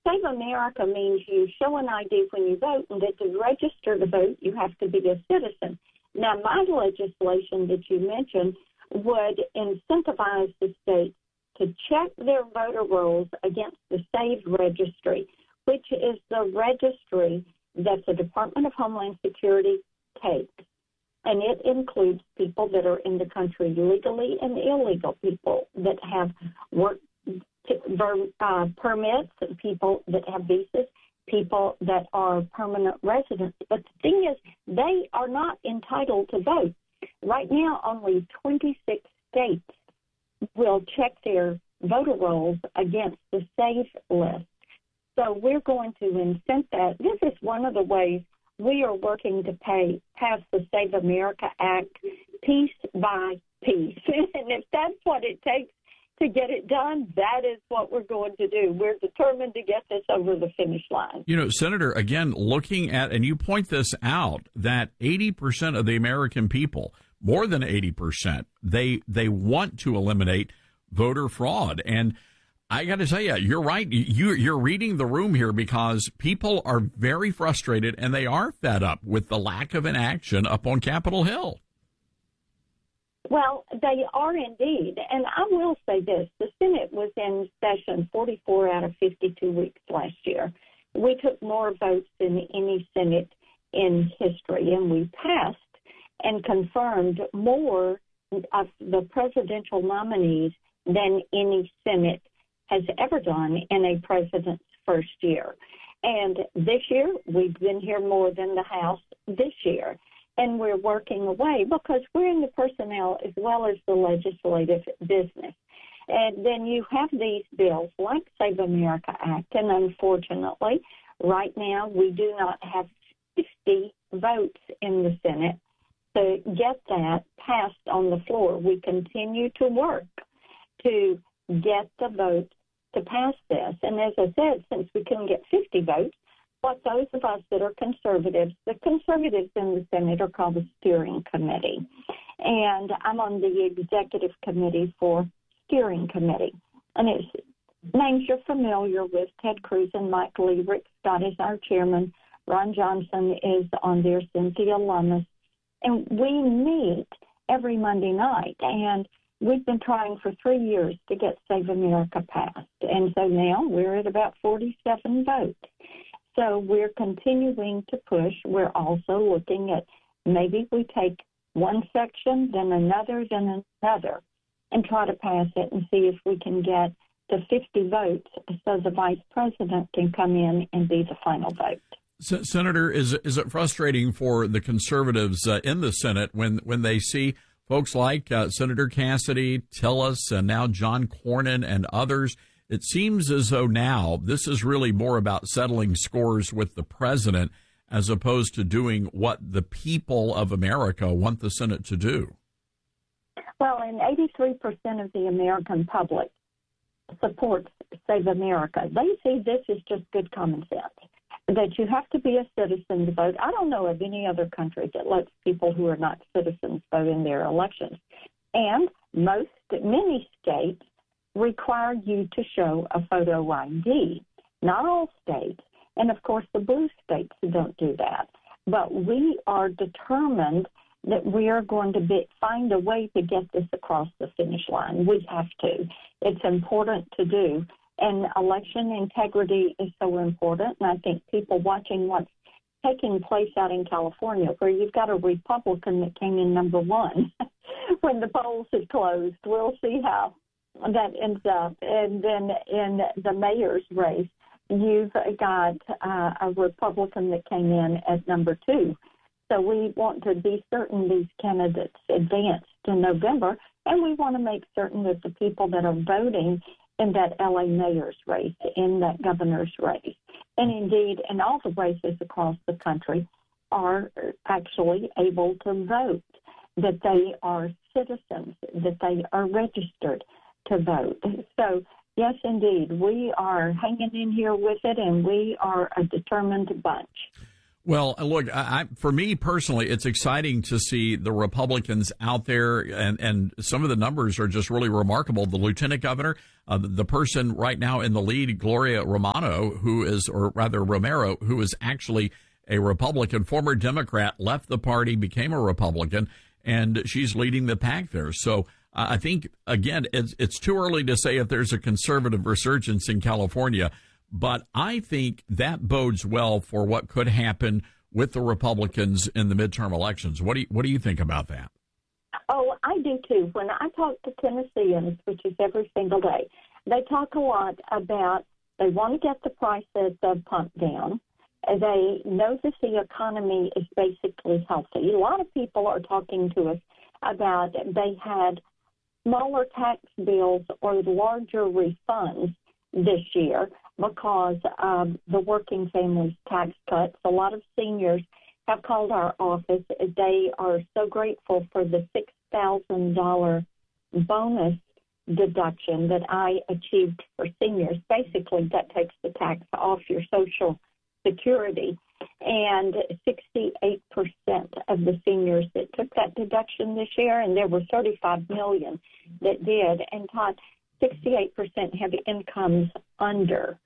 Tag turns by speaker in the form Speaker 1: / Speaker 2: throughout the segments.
Speaker 1: Save America means you show an ID when you vote, and that to register to vote, you have to be a citizen. Now, my legislation that you mentioned would incentivize the states to check their voter rolls against the SAVE registry, which is the registry that the Department of Homeland Security takes. And it includes people that are in the country legally and illegal, people that have work permits, people that have visas, people that are permanent residents. But the thing is, they are not entitled to vote. Right now, only 26 states will check their voter rolls against the SAVE list. So we're going to incent that. This is one of the ways we are working to pass the Save America Act piece by piece. And if that's what it takes to get it done, that is what we're going to do. We're determined to get this over the finish line.
Speaker 2: You know, Senator, again, looking at, and you point this out, that 80% of the American people, more than 80%, they want to eliminate voter fraud. And I got to tell you, you're right. You're reading the room here, because people are very frustrated and they are fed up with the lack of an action up on Capitol Hill.
Speaker 1: Well, they are indeed. And I will say this. The Senate was in session 44 out of 52 weeks last year. We took more votes than any Senate in history, and we passed and confirmed more of the presidential nominees than any Senate has ever done in a president's first year. And this year, we've been here more than the House this year. And we're working away because we're in the personnel as well as the legislative business. And then you have these bills like Save America Act, and unfortunately, right now we do not have 50 votes in the Senate to get that passed on the floor. We continue to work to get the votes to pass this. And as I said, since we couldn't get 50 votes, what those of us that are conservatives, the conservatives in the Senate are called the steering committee. And I'm on the executive committee for steering committee. And it's names you're familiar with: Ted Cruz and Mike Lee. Rick Scott is our chairman. Ron Johnson is on there, Cynthia Lummis. And we meet every Monday night. And we've been trying for 3 years to get Save America passed. And so now we're at about 47 votes. So we're continuing to push. We're also looking at maybe we take one section, then another, and try to pass it and see if we can get to 50 votes so the vice president can come in and be the final vote.
Speaker 2: Senator, is it frustrating for the conservatives in the Senate when they see folks like Senator Cassidy, Tillis, and now John Cornyn and others? It seems as though now this is really more about settling scores with the president as opposed to doing what the people of America want the Senate to do.
Speaker 1: Well, and 83% of the American public supports Save America. They see this as just good common sense, that you have to be a citizen to vote. I don't know of any other country that lets people who are not citizens vote in their elections. And many states require you to show a photo ID. Not all states, and of course the blue states don't do that. But we are determined that we are going to find a way to get this across the finish line. We have to. It's important to do. And election integrity is so important. And I think people watching what's taking place out in California, where you've got a Republican that came in number one when the polls had closed, we'll see how that ends up. And then in the mayor's race, you've got a Republican that came in at number two. So we want to be certain these candidates advance to November, and we want to make certain that the people that are voting in that L.A. mayor's race, in that governor's race, and indeed in all the races across the country are actually able to vote, that they are citizens, that they are registered to vote. So, yes, indeed, we are hanging in here with it, and we are a determined bunch.
Speaker 2: Well, look, for me personally, it's exciting to see the Republicans out there, and some of the numbers are just really remarkable. The lieutenant governor, The person right now in the lead, Gloria Romero, who is actually a Republican, former Democrat, left the party, became a Republican, and she's leading the pack there. So I think, again, it's too early to say if there's a conservative resurgence in California, but I think that bodes well for what could happen with the Republicans in the midterm elections. What do you think about that?
Speaker 1: Oh, I do too. When I talk to Tennesseans, which is every single day, they talk a lot about they want to get the price of the pump down. They know that the economy is basically healthy. A lot of people are talking to us about they had smaller tax bills or larger refunds this year because of the working families tax cuts. A lot of seniors have called our office. They are so grateful for the $6,000 bonus deduction that I achieved for seniors. Basically, that takes the tax off your Social Security, and 68% of the seniors that took that deduction this year, and there were 35 million that did, and Todd, 68% have incomes under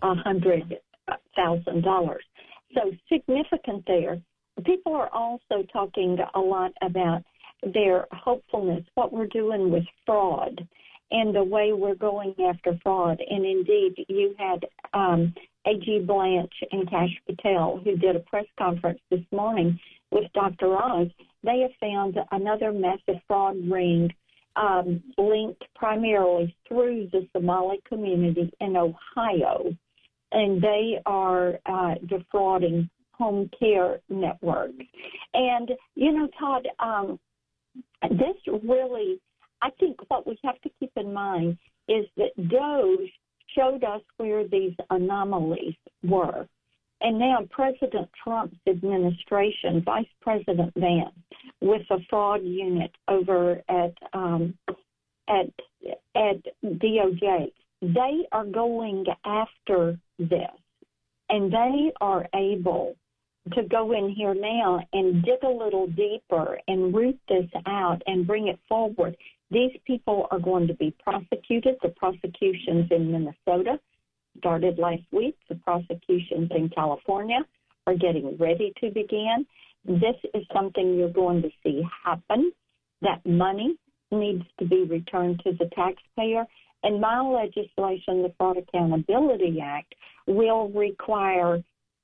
Speaker 1: $100,000. So significant there. People are also talking a lot about their hopefulness, what we're doing with fraud and the way we're going after fraud. And indeed, you had A.G. Blanche and Kash Patel, who did a press conference this morning with Dr. Oz. They have found another massive fraud ring linked primarily through the Somali community in Ohio, and they are defrauding home care networks. And, you know, Todd, this really, I think what we have to keep in mind is that DOJ showed us where these anomalies were. And now President Trump's administration, Vice President Vance, with a fraud unit over at DOJ, they are going after this. And they are able to go in here now and dig a little deeper and root this out and bring it forward. These people are going to be prosecuted. The prosecutions in Minnesota started last week. The prosecutions in California are getting ready to begin. This is something you're going to see happen. That money needs to be returned to the taxpayer. And my legislation, the Fraud Accountability Act, will require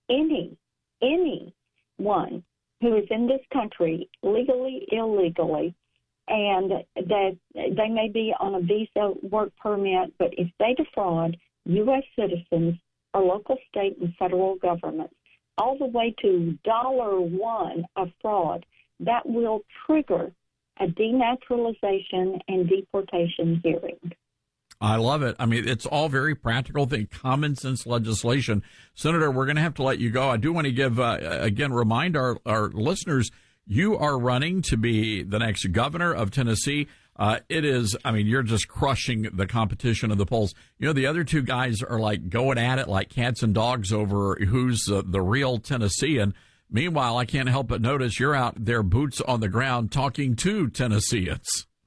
Speaker 1: anyone who is in this country, legally, illegally, and that they may be on a visa work permit, but if they defraud U.S. citizens or local, state, and federal governments, all the way to $1 of fraud, that will trigger a denaturalization and deportation hearing.
Speaker 2: I love it. I mean, it's all very practical, common sense legislation. Senator, we're going to have to let you go. I do want to give, remind our listeners, you are running to be the next governor of Tennessee. It is, I mean, you're just crushing the competition in the polls. You know, the other two guys are like going at it like cats and dogs over who's the real Tennessean. Meanwhile, I can't help but notice you're out there, boots on the ground, talking to Tennesseans.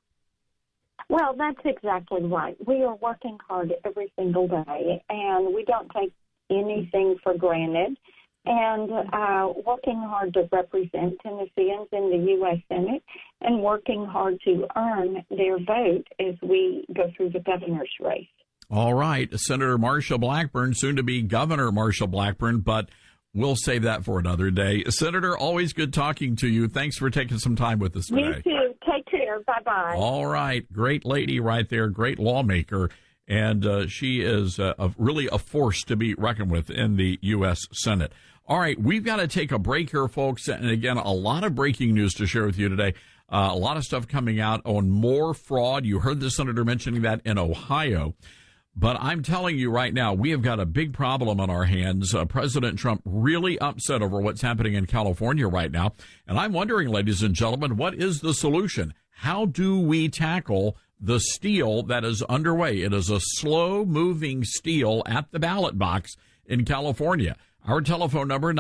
Speaker 1: Well, that's exactly right. We are working hard every single day, and we don't take anything for granted, and working hard to represent Tennesseans in the U.S. Senate and working hard to earn their vote as we go through the governor's race. All
Speaker 2: right. Senator Marsha Blackburn, soon to be Governor Marsha Blackburn, but we'll save that for another day. Senator, always good talking to you. Thanks for taking some time with us today.
Speaker 1: Me too. Take care. Bye-bye.
Speaker 2: All right. Great lady right there. Great lawmaker. And she is really a force to be reckoned with in the U.S. Senate. All right. We've got to take a break here, folks. And again, a lot of breaking news to share with you today. A lot of stuff coming out on more fraud. You heard the senator mentioning that in Ohio. But I'm telling you right now, we have got a big problem on our hands. President Trump really upset over what's happening in California right now. And I'm wondering, ladies and gentlemen, what is the solution? How do we tackle the steal that is underway? It is a slow-moving steal at the ballot box in California. Our telephone number,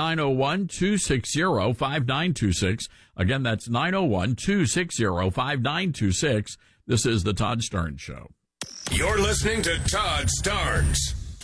Speaker 2: 901-260-5926. Again, that's 901-260-5926. This is the Todd Starnes Show.
Speaker 3: You're listening to Todd Starnes.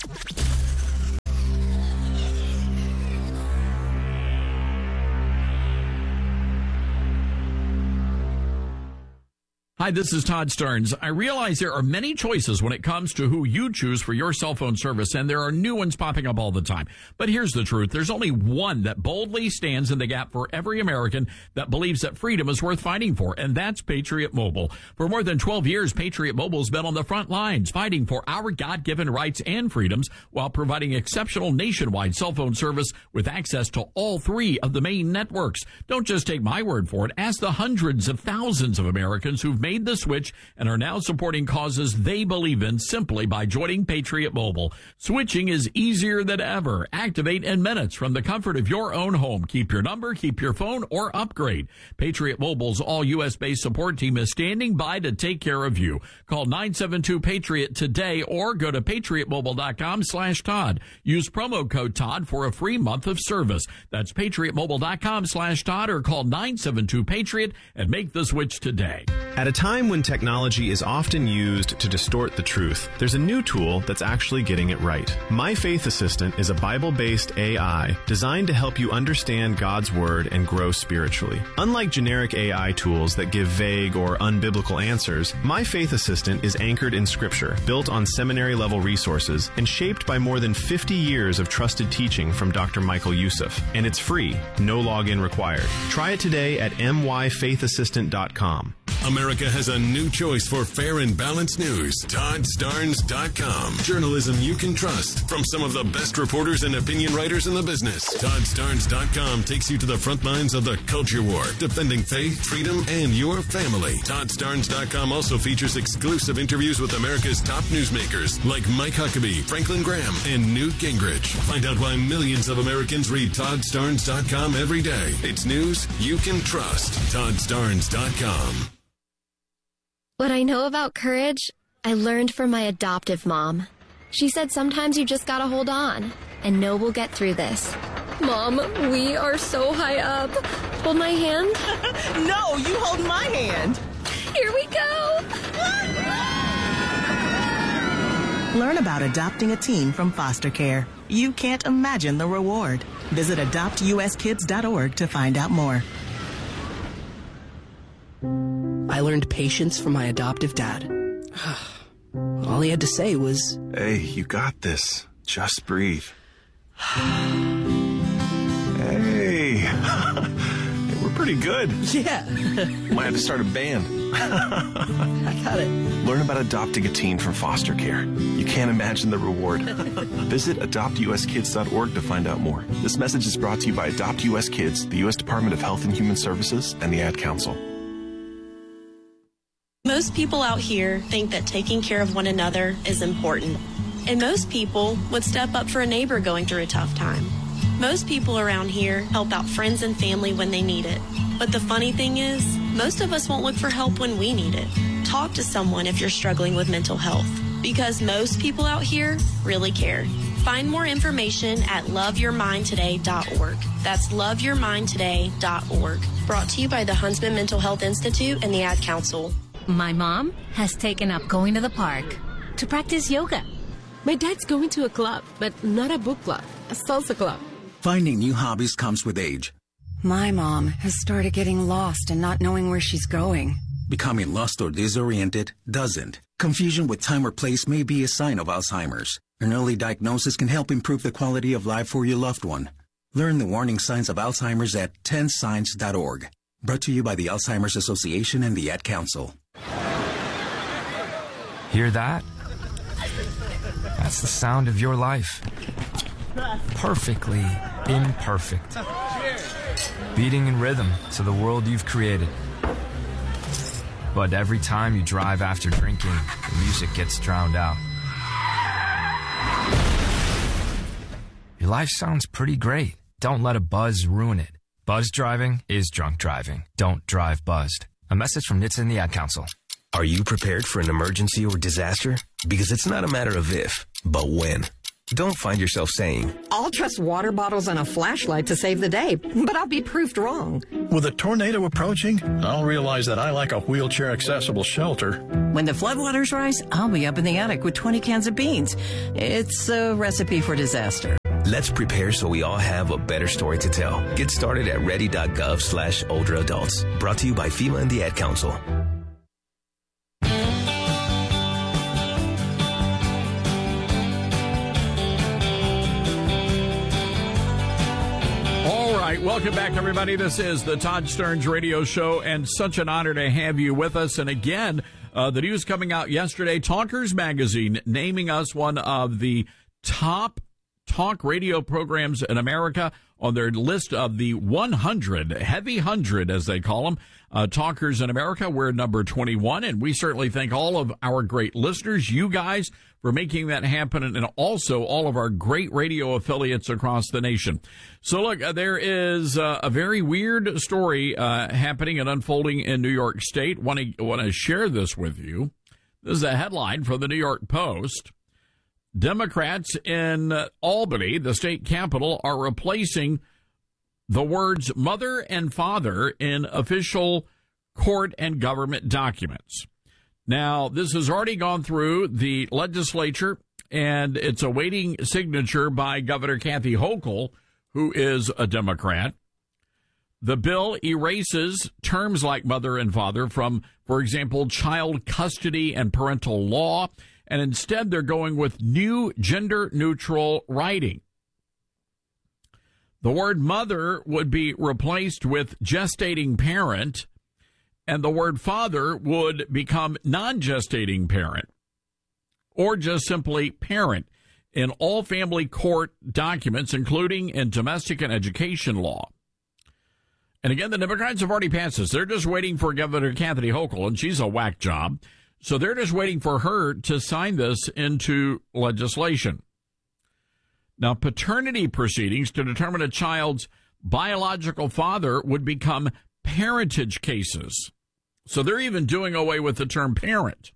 Speaker 2: Hi, this is Todd Starnes. I realize there are many choices when it comes to who you choose for your cell phone service, and there are new ones popping up all the time. But here's the truth. There's only one that boldly stands in the gap for every American that believes that freedom is worth fighting for, and that's Patriot Mobile. For more than 12 years, Patriot Mobile has been on the front lines fighting for our God-given rights and freedoms while providing exceptional nationwide cell phone service with access to all three of the main networks. Don't just take my word for it. Ask the hundreds of thousands of Americans who've made the switch and are now supporting causes they believe in simply by joining Patriot Mobile. Switching is easier than ever. Activate in minutes from the comfort of your own home. Keep your number, keep your phone, or upgrade. Patriot Mobile's all U.S.-based support team is standing by to take care of you. Call 972-PATRIOT today or go to patriotmobile.com/Todd. Use promo code Todd for a free month of service. That's patriotmobile.com/Todd or call 972-PATRIOT and make the switch today.
Speaker 4: At a time when technology is often used to distort the truth, there's a new tool that's actually getting it right. My Faith Assistant is a Bible-based AI designed to help you understand God's Word and grow spiritually. Unlike generic AI tools that give vague or unbiblical answers, My Faith Assistant is anchored in Scripture, built on seminary-level resources, and shaped by more than 50 years of trusted teaching from Dr. Michael Youssef. And it's free, no login required. Try it today at myfaithassistant.com.
Speaker 3: America has a new choice for fair and balanced news. ToddStarnes.com. Journalism you can trust from some of the best reporters and opinion writers in the business. ToddStarnes.com takes you to the front lines of the culture war, defending faith, freedom, and your family. ToddStarnes.com also features exclusive interviews with America's top newsmakers like Mike Huckabee, Franklin Graham, and Newt Gingrich. Find out why millions of Americans read ToddStarnes.com every day. It's news you can trust. ToddStarnes.com.
Speaker 5: What I know about courage, I learned from my adoptive mom. She said sometimes you just gotta hold on and know we'll get through this. Mom, we are so high up. Hold my hand.
Speaker 6: No, you hold my hand.
Speaker 5: Here we go.
Speaker 6: Learn about adopting a teen from foster care. You can't imagine the reward. Visit adoptuskids.org to find out more.
Speaker 7: I learned patience from my adoptive dad. All he had to say was,
Speaker 8: "Hey, you got this. Just breathe." Hey, we're pretty good.
Speaker 7: yeah.
Speaker 8: Might have to start a band.
Speaker 7: I got it.
Speaker 8: Learn about adopting a teen from foster care. You can't imagine the reward. Visit adoptuskids.org to find out more. This message is brought to you by Adopt U.S. Kids, the U.S. Department of Health and Human Services, and the Ad Council.
Speaker 9: Most people out here think that taking care of one another is important. And most people would step up for a neighbor going through a tough time. Most people around here help out friends and family when they need it. But the funny thing is, most of us won't look for help when we need it. Talk to someone if you're struggling with mental health, because most people out here really care. Find more information at loveyourmindtoday.org. That's loveyourmindtoday.org. Brought to you by the Huntsman Mental Health Institute and the Ad Council.
Speaker 10: My mom has taken up going to the park to practice yoga.
Speaker 11: My dad's going to a club, but not a book club, a salsa club.
Speaker 12: Finding new hobbies comes with age.
Speaker 13: My mom has started getting lost and not knowing where she's going.
Speaker 12: Becoming lost or disoriented doesn't. Confusion with time or place may be a sign of Alzheimer's. An early diagnosis can help improve the quality of life for your loved one. Learn the warning signs of Alzheimer's at 10signs.org. Brought to you by the Alzheimer's Association and the Ad Council.
Speaker 14: Hear that? That's the sound of your life. Perfectly imperfect. Beating in rhythm to the world you've created. But every time you drive after drinking, the music gets drowned out. Your life sounds pretty great. Don't let a buzz ruin it. Buzz driving is drunk driving. Don't drive buzzed. A message from NHTSA and the Ad Council.
Speaker 15: Are you prepared for an emergency or disaster? Because it's not a matter of if, but when. Don't find yourself saying,
Speaker 16: I'll trust water bottles and a flashlight to save the day, but I'll be proved wrong.
Speaker 17: With a tornado approaching, I'll realize that I lack a wheelchair-accessible shelter.
Speaker 18: When the floodwaters rise, I'll be up in the attic with 20 cans of beans. It's a recipe for disaster.
Speaker 15: Let's prepare so we all have a better story to tell. Get started at ready.gov/older adults. Brought to you by FEMA and the Ad Council.
Speaker 2: Welcome back, everybody. This is the Todd Stearns Radio Show, and such an honor to have you with us. And again, the news coming out yesterday, Talkers Magazine naming us one of the top talk radio programs in America on their list of the 100, heavy 100, as they call them, talkers in America. We're number 21, and we certainly thank all of our great listeners, you guys, for making that happen, and also all of our great radio affiliates across the nation. So, look, there is a very weird story happening and unfolding in New York State. Want to share this with you. This is a headline from the New York Post. Democrats in Albany, the state capital, are replacing the words mother and father in official court and government documents. Now, this has already gone through the legislature, and it's awaiting signature by Governor Kathy Hochul, who is a Democrat. The bill erases terms like mother and father from, for example, child custody and parental law, and instead they're going with new gender-neutral writing. The word mother would be replaced with gestating parent, and the word father would become non-gestating parent, or just simply parent, in all family court documents, including in domestic and education law. And again, the Democrats have already passed this. They're just waiting for Governor Kathy Hochul, and she's a whack job. So they're just waiting for her to sign this into legislation. Now, paternity proceedings to determine a child's biological father would become parentage cases. So they're even doing away with the term parent.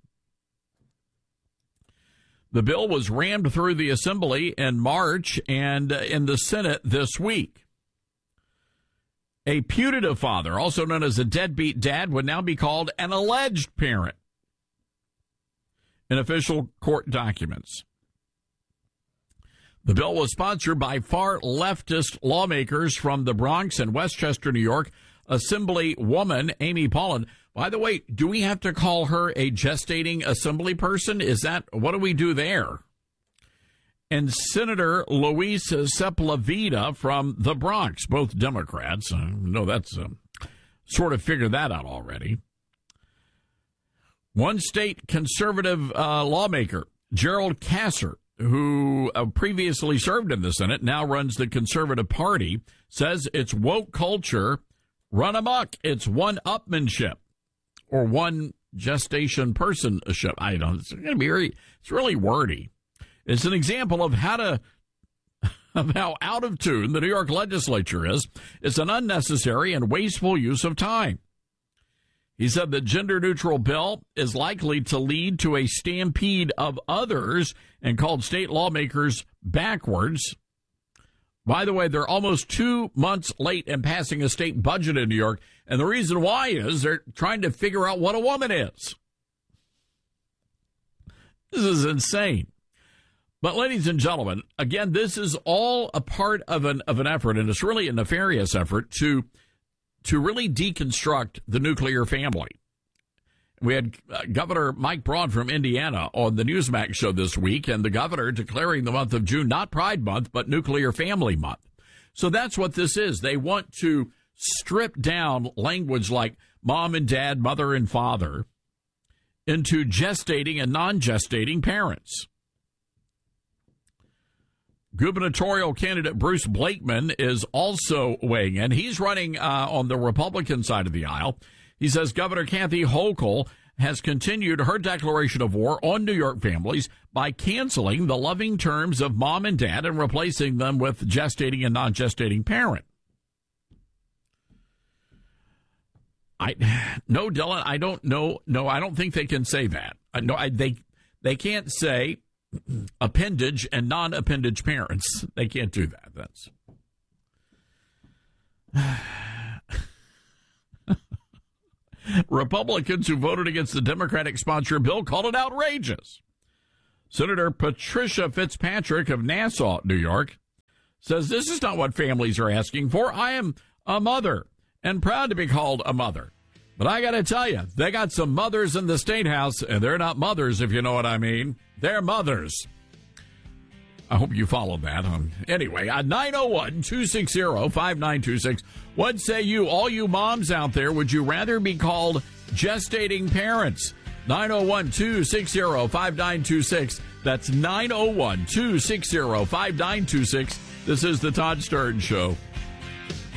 Speaker 2: The bill was rammed through the Assembly in March and in the Senate this week. A putative father, also known as a deadbeat dad, would now be called an alleged parent in official court documents. The bill was sponsored by far leftist lawmakers from the Bronx and Westchester, New York. Assemblywoman Amy Paulin. By the way, do we have to call her a gestating assembly person? Is that, what do we do there? And Senator Luis Sepulveda from the Bronx, both Democrats. No, that's sort of figured that out already. One state conservative lawmaker, Gerald Kasser, who previously served in the Senate, now runs the Conservative Party, says it's woke culture run amok. It's one-upmanship or one gestation personship. I don't. It's going to be it's really wordy. It's an example of how out of tune the New York legislature is. It's an unnecessary and wasteful use of time. He said the gender-neutral bill is likely to lead to a stampede of others and called state lawmakers backwards. By the way, they're almost 2 months late in passing a state budget in New York, and the reason why is they're trying to figure out what a woman is. This is insane. But, ladies and gentlemen, again, this is all a part of an effort, and it's really a nefarious effort to really deconstruct the nuclear family. We had Governor Mike Braun from Indiana on the Newsmax show this week, and the governor declaring the month of June not Pride Month, but Nuclear Family Month. So that's what this is. They want to strip down language like mom and dad, mother and father, into gestating and non-gestating parents. Gubernatorial candidate Bruce Blakeman is also weighing in. He's running on the Republican side of the aisle. He says Governor Kathy Hochul has continued her declaration of war on New York families by canceling the loving terms of mom and dad and replacing them with gestating and non-gestating parent. No, Dylan, I don't know. No, I don't think they can say that. They can't say appendage and non-appendage parents. They can't do that. That's Republicans who voted against the Democratic-sponsored bill called it outrageous. Senator Patricia Fitzpatrick of Nassau, New York, says this is not what families are asking for. I am a mother and proud to be called a mother. But I got to tell you, they got some mothers in the State House, and they're not mothers, if you know what I mean. They're mothers. I hope you followed that. Anyway, 901-260-5926. What say you, all you moms out there, would you rather be called gestating parents? 901-260-5926. That's 901-260-5926. This is the Todd Stern Show.